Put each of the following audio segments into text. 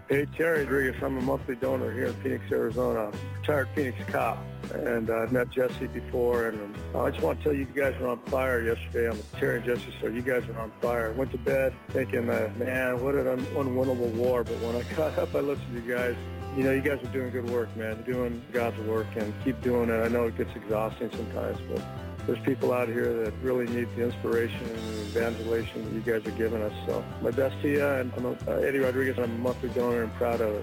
Hey, Terry Rodriguez. I'm a monthly donor here in Phoenix, Arizona. Retired Phoenix cop. And I've met Jesse before. And I just want to tell you, you guys were on fire yesterday on the Terry and Jesse show. You guys were on fire. Went to bed thinking, man, what an unwinnable war. But when I got up, I listened to you guys. You know, you guys are doing good work, man. You're doing God's work, and keep doing it. I know it gets exhausting sometimes, but there's people out here that really need the inspiration and evangelization that you guys are giving us. So my best to you, and I'm Eddie Rodriguez. I'm a monthly donor and proud of it.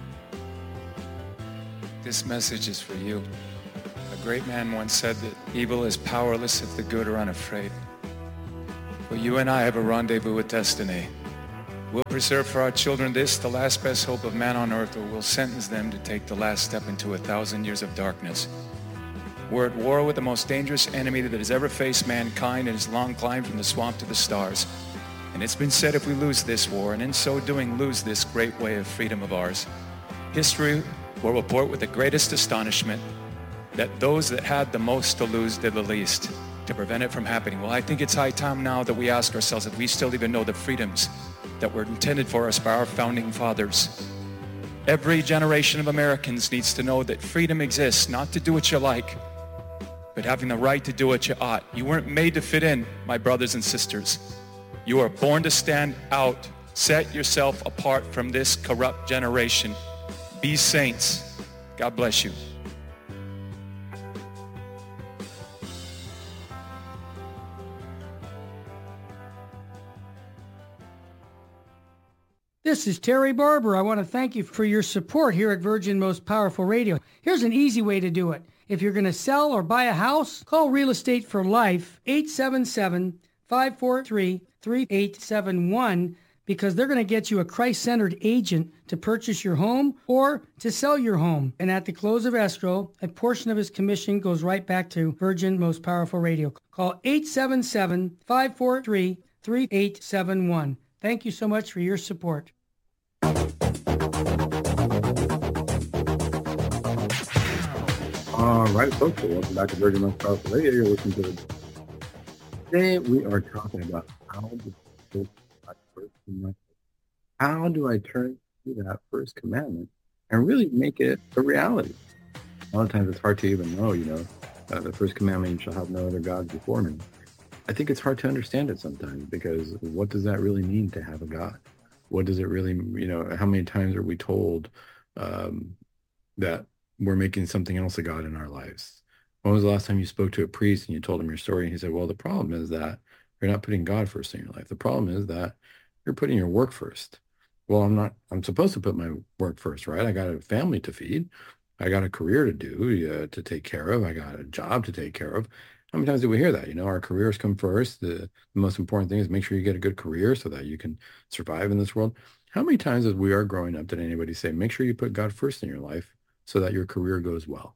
This message is for you. A great man once said that evil is powerless if the good are unafraid. Well, you and I have a rendezvous with destiny. We'll preserve for our children this, the last best hope of man on earth, or we'll sentence them to take the last step into 1,000 years of darkness. We're at war with the most dangerous enemy that has ever faced mankind in his long climb from the swamp to the stars. And it's been said if we lose this war, and in so doing lose this great way of freedom of ours, history will report with the greatest astonishment that those that had the most to lose did the least to prevent it from happening. Well, I think it's high time now that we ask ourselves if we still even know the freedoms that were intended for us by our founding fathers. Every generation of Americans needs to know that freedom exists, not to do what you like, but having the right to do what you ought. You weren't made to fit in, my brothers and sisters. You are born to stand out. Set yourself apart from this corrupt generation. Be saints. God bless you. This is Terry Barber. I want to thank you for your support here at Virgin Most Powerful Radio. Here's an easy way to do it. If you're going to sell or buy a house, call Real Estate for Life, 877-543-3871, because they're going to get you a Christ-centered agent to purchase your home or to sell your home. And at the close of escrow, a portion of his commission goes right back to Virgin Most Powerful Radio. Call 877-543-3871. Thank you so much for your support. All right, folks, welcome back to Virgin Most Powerful Radio. You're listening to the... Today we are talking about how do I turn to that first commandment and really make it a reality? A lot of times it's hard to even know, the first commandment, you shall have no other gods before me. I think it's hard to understand it sometimes, because what does that really mean to have a God? What does it really, how many times are we told that we're making something else a God in our lives? When was the last time you spoke to a priest and you told him your story and he said, well, the problem is that you're not putting God first in your life. The problem is that you're putting your work first. Well, I'm supposed to put my work first, right? I got a family to feed. I got a career to do, to take care of. I got a job to take care of. How many times do we hear that? Our careers come first. The most important thing is make sure you get a good career so that you can survive in this world. How many times as we are growing up did anybody say, make sure you put God first in your life so that your career goes well?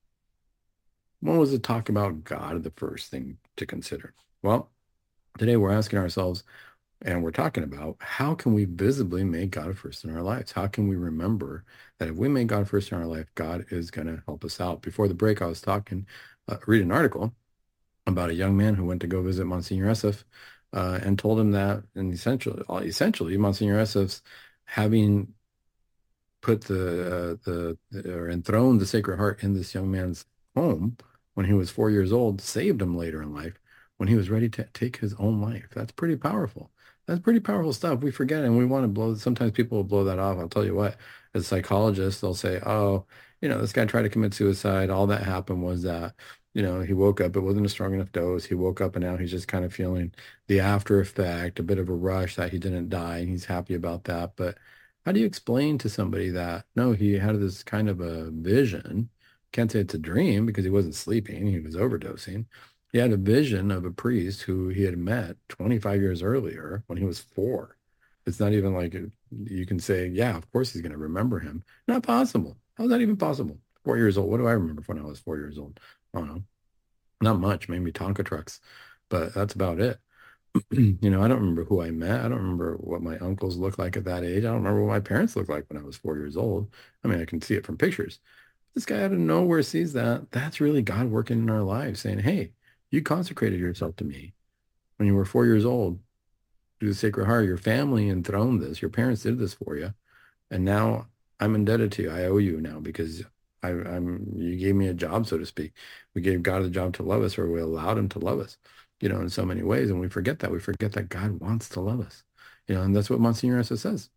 When was the talk about God the first thing to consider? Well, today we're asking ourselves, and we're talking about, how can we visibly make God first in our lives? How can we remember that if we make God first in our life, God is going to help us out? Before the break, I was reading an article about a young man who went to go visit Monsignor Esseff and told him that, and essentially, Monsignor Esseff's having put or enthroned the Sacred Heart in this young man's home when he was 4 years old saved him later in life when he was ready to take his own life. That's pretty powerful. That's pretty powerful stuff. We forget it, and we want to sometimes people will blow that off. I'll tell you what, as psychologists, they'll say, oh, this guy tried to commit suicide. All that happened was that, he woke up, it wasn't a strong enough dose. He woke up and now he's just kind of feeling the after effect, a bit of a rush that he didn't die, and he's happy about that. But how do you explain to somebody that, no, he had this kind of a vision? Can't say it's a dream because he wasn't sleeping. He was overdosing. He had a vision of a priest who he had met 25 years earlier when he was 4. It's not even like you can say, yeah, of course he's going to remember him. Not possible. How is that even possible? 4 years old. What do I remember when I was 4 years old? I don't know. Not much, maybe Tonka trucks, but that's about it. I don't remember who I met. I don't remember what my uncles looked like at that age. I don't remember what my parents looked like when I was 4 years old. I mean, I can see it from pictures. This guy out of nowhere sees that. That's really God working in our lives, saying, hey, you consecrated yourself to me when you were 4 years old through the Sacred Heart. Your family enthroned this. Your parents did this for you. And now I'm indebted to you. I owe you now because you gave me a job, so to speak. We gave God the job to love us, or we allowed him to love us, in so many ways. And we forget that. We forget that God wants to love us, and that's what Monsignor Essa says.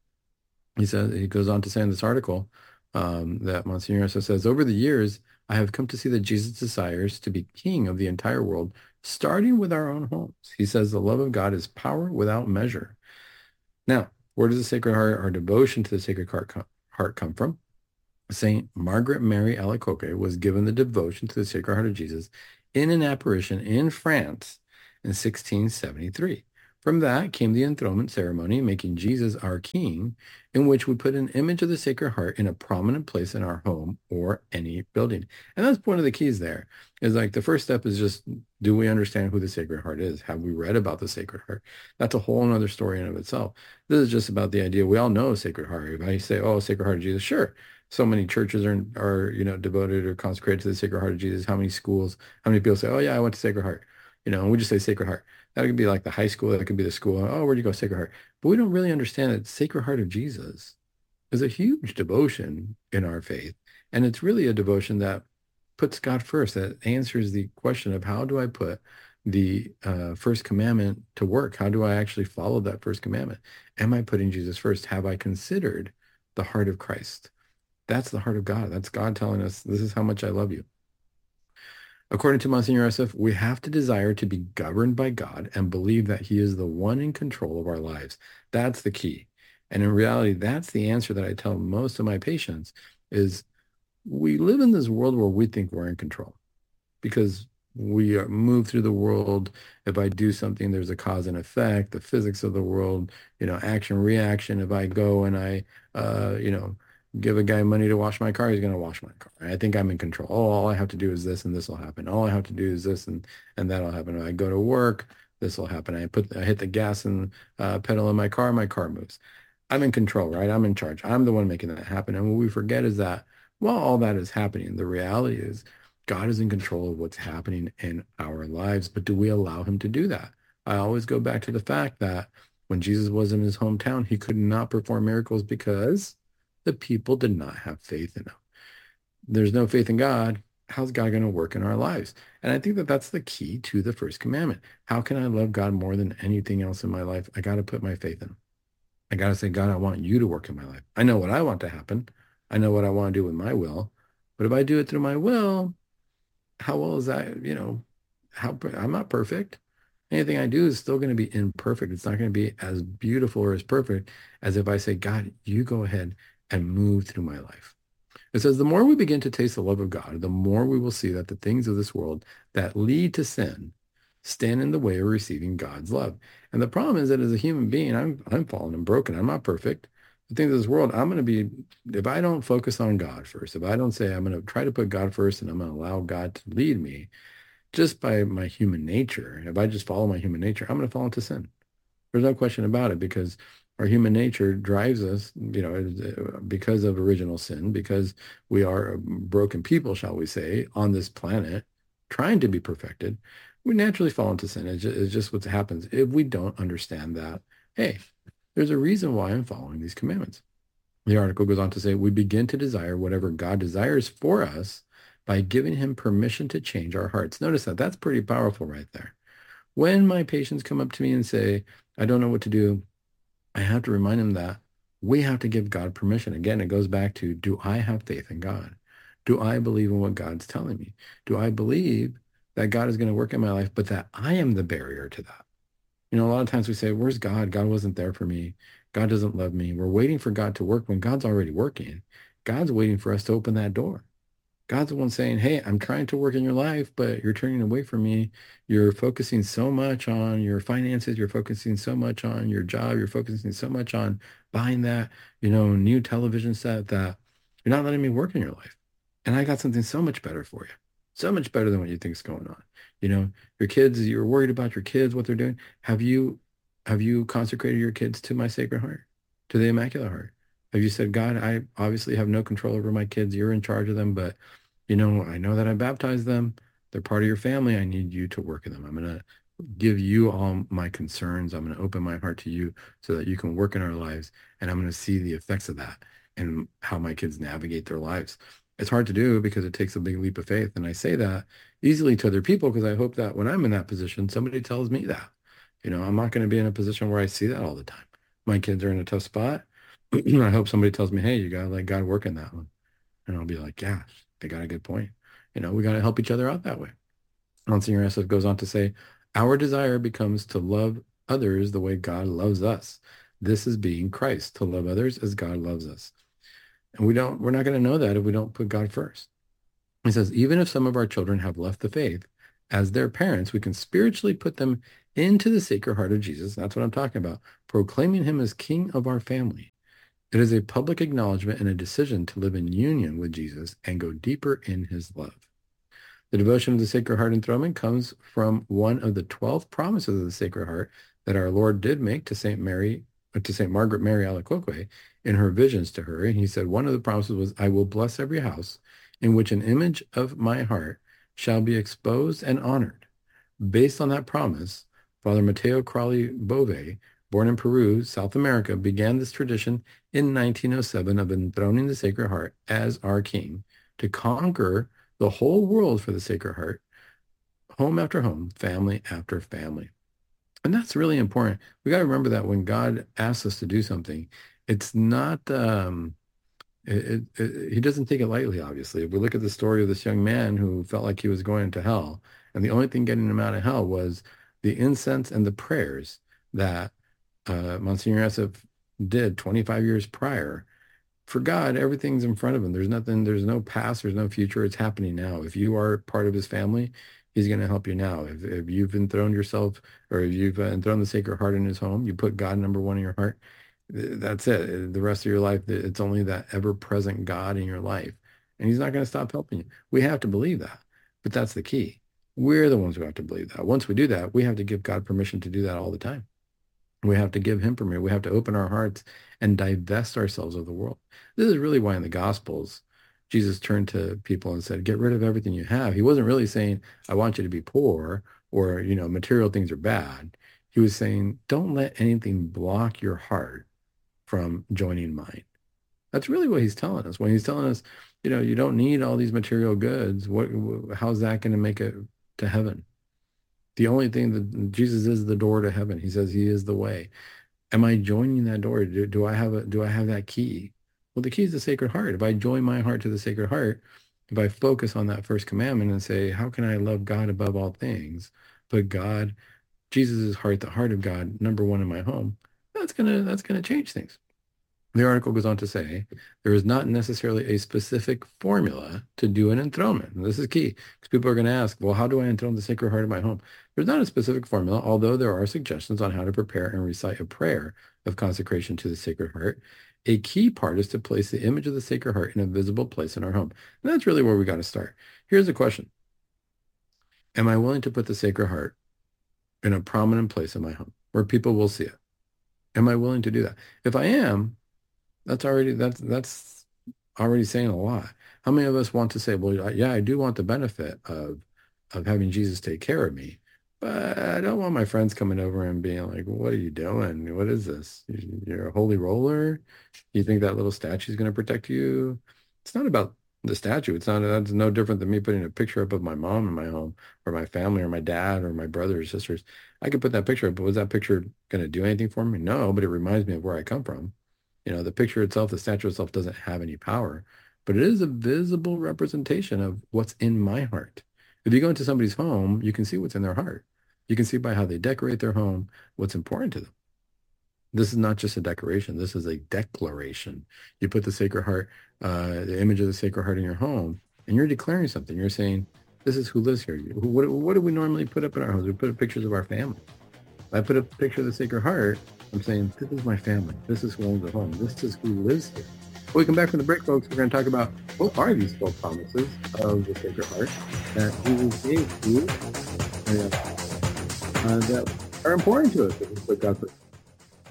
He goes on to say in this article that Monsignor Essa says, over the years, I have come to see that Jesus desires to be king of the entire world, starting with our own homes. He says the love of God is power without measure. Now, where does the Sacred Heart, our devotion to the Sacred Heart come from? Saint Margaret Mary Alacoque was given the devotion to the Sacred Heart of Jesus in an apparition in France in 1673. From that came the enthronement ceremony, making Jesus our king, in which we put an image of the Sacred Heart in a prominent place in our home or any building. And that's one of the keys there, is like the first step is just, do we understand who the Sacred Heart is? Have we read about the Sacred Heart? That's a whole other story in and of itself. This is just about the idea. We all know Sacred Heart. If I say, oh, Sacred Heart of Jesus, sure. So many churches are devoted or consecrated to the Sacred Heart of Jesus. How many schools, how many people say, oh yeah, I went to Sacred Heart, and we just say Sacred Heart. That could be like the high school, that could be the school. Oh, where'd you go? Sacred Heart. But we don't really understand that Sacred Heart of Jesus is a huge devotion in our faith. And it's really a devotion that puts God first, that answers the question of how do I put the first commandment to work? How do I actually follow that first commandment? Am I putting Jesus first? Have I considered the heart of Christ? That's the heart of God. That's God telling us, this is how much I love you. According to Monsignor Essa, we have to desire to be governed by God and believe that he is the one in control of our lives. That's the key. And in reality, that's the answer that I tell most of my patients is we live in this world where we think we're in control because we move through the world. If I do something, there's a cause and effect, the physics of the world, action, reaction. If I go and I, give a guy money to wash my car, he's going to wash my car. I think I'm in control. Oh, all I have to do is this and this will happen. All I have to do is this and that'll happen. When I go to work, this will happen. I hit the gas and pedal in my car moves. I'm in control, right? I'm in charge. I'm the one making that happen. And what we forget is that while all that is happening, the reality is God is in control of what's happening in our lives. But do we allow him to do that? I always go back to the fact that when Jesus was in his hometown, he could not perform miracles because the people did not have faith in him. There's no faith in God. How's God going to work in our lives? And I think that that's the key to the first commandment. How can I love God more than anything else in my life? I got to put my faith in him. I got to say, God, I want you to work in my life. I know what I want to happen. I know what I want to do with my will. But if I do it through my will, how well is that? I'm not perfect. Anything I do is still going to be imperfect. It's not going to be as beautiful or as perfect as if I say, God, you go ahead and move through my life. It says, the more we begin to taste the love of God, the more we will see that the things of this world that lead to sin stand in the way of receiving God's love. And the problem is that as a human being, I'm fallen and broken. I'm not perfect. The things of this world, I'm going to be, if I don't focus on God first, if I don't say I'm going to try to put God first and I'm going to allow God to lead me, just by my human nature, if I just follow my human nature, I'm going to fall into sin. There's no question about it because our human nature drives us, because of original sin, because we are broken people, shall we say, on this planet, trying to be perfected, we naturally fall into sin. It's just what happens if we don't understand that, hey, there's a reason why I'm following these commandments. The article goes on to say, we begin to desire whatever God desires for us by giving him permission to change our hearts. Notice that. That's pretty powerful right there. When my patients come up to me and say, I don't know what to do, I have to remind them that we have to give God permission. Again, it goes back to, do I have faith in God? Do I believe in what God's telling me? Do I believe that God is going to work in my life, but that I am the barrier to that? A lot of times we say, where's God? God wasn't there for me. God doesn't love me. We're waiting for God to work when God's already working. God's waiting for us to open that door. God's the one saying, hey, I'm trying to work in your life, but you're turning away from me. You're focusing so much on your finances. You're focusing so much on your job. You're focusing so much on buying that, new television set that you're not letting me work in your life. And I got something so much better for you. So much better than what you think is going on. Your kids, you're worried about your kids, what they're doing. Have you consecrated your kids to my Sacred Heart, to the Immaculate Heart? Have you said, God, I obviously have no control over my kids. You're in charge of them, but I know that I baptized them. They're part of your family. I need you to work in them. I'm going to give you all my concerns. I'm going to open my heart to you so that you can work in our lives. And I'm going to see the effects of that and how my kids navigate their lives. It's hard to do because it takes a big leap of faith. And I say that easily to other people because I hope that when I'm in that position, somebody tells me that. I'm not going to be in a position where I see that all the time. My kids are in a tough spot. I hope somebody tells me, hey, you got to let God work in that one. And I'll be like, yeah, they got a good point. We got to help each other out that way. Monsignor Esseff goes on to say, our desire becomes to love others the way God loves us. This is being Christ, to love others as God loves us. And we're not going to know that if we don't put God first. He says, even if some of our children have left the faith, as their parents, we can spiritually put them into the Sacred Heart of Jesus. That's what I'm talking about, proclaiming him as King of our family. It is a public acknowledgement and a decision to live in union with Jesus and go deeper in his love. The devotion of the Sacred Heart enthronement comes from one of the 12 promises of the Sacred Heart that our Lord did make to St. Margaret Mary Alacoque in her visions to her. And he said one of the promises was, I will bless every house in which an image of my heart shall be exposed and honored. Based on that promise, Father Mateo Crawley Bove, born in Peru, South America, began this tradition in 1907 of enthroning the Sacred Heart as our King to conquer the whole world for the Sacred Heart, home after home, family after family. And that's really important. We got to remember that when God asks us to do something, it's not, he doesn't take it lightly, obviously. If we look at the story of this young man who felt like he was going into hell, and the only thing getting him out of hell was the incense and the prayers that Monsignor Esseff did 25 years prior. For God, everything's in front of him. There's no past, there's no future. It's happening now. If you are part of his family, he's going to help you now. If you've enthroned yourself, or if you've enthroned the Sacred Heart in his home, you put God number one in your heart, that's it. The rest of your life, it's only that ever-present God in your life. And he's not going to stop helping you. We have to believe that. But that's the key. We're the ones who have to believe that. Once we do that, we have to give God permission to do that all the time. We have to give him permission. We have to open our hearts and divest ourselves of the world. This is really why in the Gospels, Jesus turned to people and said, get rid of everything you have. He wasn't really saying, I want you to be poor, or, material things are bad. He was saying, don't let anything block your heart from joining mine. That's really what he's telling us. When he's telling us, you don't need all these material goods. How's that going to make it to heaven? The only thing that Jesus is the door to heaven. He says he is the way. Am I joining that door? Do I have that key? Well, the key is the Sacred Heart. If I join my heart to the Sacred Heart, if I focus on that first commandment and say, how can I love God above all things? Put God, Jesus' heart, the heart of God, number one in my home. That's gonna change things. The article goes on to say, there is not necessarily a specific formula to do an enthronement. And this is key, because people are going to ask, well, how do I enthrone the Sacred Heart of my home? There's not a specific formula, although there are suggestions on how to prepare and recite a prayer of consecration to the Sacred Heart. A key part is to place the image of the Sacred Heart in a visible place in our home. And that's really where we got to start. Here's the question. Am I willing to put the Sacred Heart in a prominent place in my home where people will see it? Am I willing to do that? If I am, that's already saying a lot. How many of us want to say, well, yeah, I do want the benefit of having Jesus take care of me, but I don't want my friends coming over and being like, what are you doing? What is this? You're a holy roller? You think that little statue is going to protect you? It's not about the statue. That's no different than me putting a picture up of my mom in my home, or my family, or my dad, or my brother or sisters. I could put that picture up, but was that picture going to do anything for me? No, but it reminds me of where I come from. The picture itself, the statue itself doesn't have any power, but it is a visible representation of what's in my heart. If you go into somebody's home, you can see what's in their heart. You can see by how they decorate their home, what's important to them. This is not just a decoration. This is a declaration. You put the Sacred Heart, the image of the Sacred Heart in your home, and you're declaring something. You're saying, this is who lives here. What do we normally put up in our homes? We put up pictures of our family. If I put a picture of the Sacred Heart, I'm saying, this is my family. This is who owns the home. This is who lives here. When we come back from the break, folks, we're going to talk about what are these 12 promises of the Sacred Heart that Jesus gave to you that are important to us if we put God first.